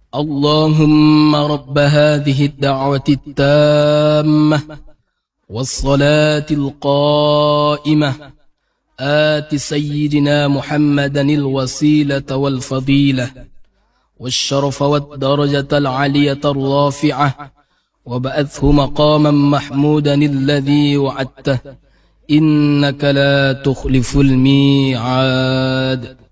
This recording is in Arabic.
اللهم رب هذه الدعوة التامة والصلاة القائمة آت سيدنا محمدا الوسيلة والفضيلة والشرف والدرجة العالية الرافعة وبعثه مقاما محمودا الذي وعدته إنك لا تخلف الميعاد.